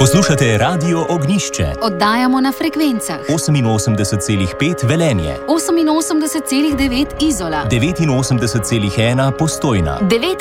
Poslušate Radio Ognjišče. Oddajamo na frekvencah 88,5 Velenje, 88,9 Izola, 89,1 Postojna,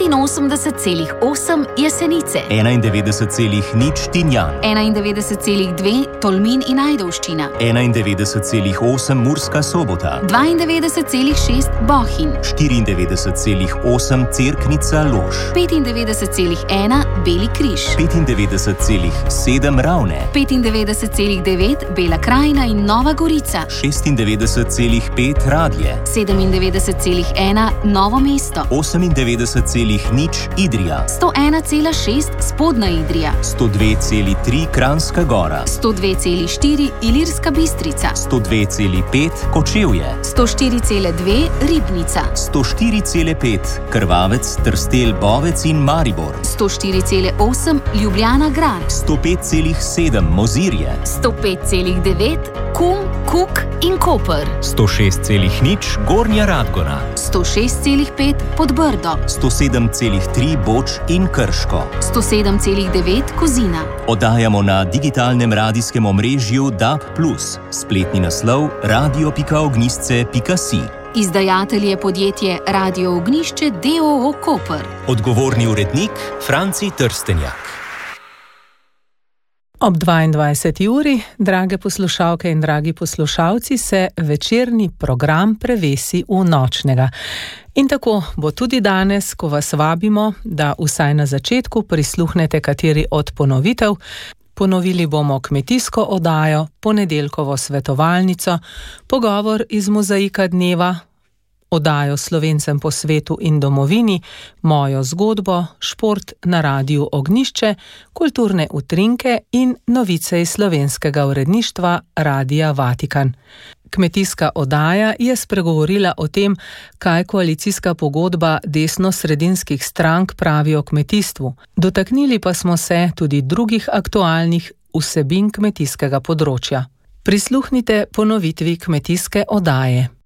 89,8 Jesenice, 91,0 Tinjan, 91,2 Tolmin in Ajdovščina, 91,8 Murska Sobota, 92,6 Bohinj, 94,8 Cerknica Lož, 95,1 Beli križ, 95,7 Ravne, 95,9 Bela krajina in Nova Gorica, 96,5 Radlje, 97,1 Novo mesto, 98,0 Idrija, 101,6 Spodnja Idrija, 102,3 Kranjska Gora, 102,4 Ilirska Bistrica, 102,5 Kočevje, 104,2 Ribnica, 104,5 Krvavec, Trstelj, Bovec in Maribor, 104,8 Ljubljana grad, 105,7 Mozirje, 105,9 Kum, Kuk in Koper, 106,0 Gornja Radgona, 106,5 Podbrdo, 107,3 Boč in Krško, 107,9 Kozina. Oddajamo na digitalnem radijskem omrežju DAB+, spletni naslov radio.ognjišče.si. Izdajatelj je podjetje Radio Ognjišče d.o.o. Koper. Odgovorni urednik Franci Trstenjak. Ob 22. uri, drage poslušalke in dragi poslušalci, se večerni program prevesi v nočnega. In tako bo tudi danes, ko vas vabimo, da vsaj na začetku prisluhnete kateri od ponovitev. Ponovili bomo kmetijsko oddajo, ponedeljkovo svetovalnico, pogovor iz Mozaika dneva, oddajo Slovencem po svetu in domovini, mojo zgodbo, šport na Radiu Ognjišče, kulturne utrinke in novice iz slovenskega uredništva Radia Vatikan. Kmetijska oddaja je spregovorila o tem, kaj koalicijska pogodba desno-sredinskih strank pravi o kmetijstvu. Dotaknili pa smo se tudi drugih aktualnih vsebin kmetijskega področja. Prisluhnite ponovitvi kmetijske oddaje.